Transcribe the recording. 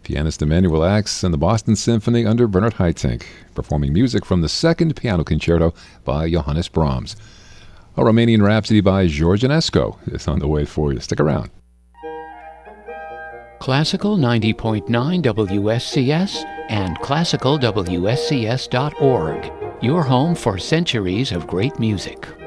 Pianist Emanuel Ax and the Boston Symphony under Bernard Haitink, performing music from the Second Piano Concerto by Johannes Brahms. A Romanian Rhapsody by George Enescu is on the way for you. Stick around. Classical 90.9 WSCS and classicalwscs.org, your home for centuries of great music.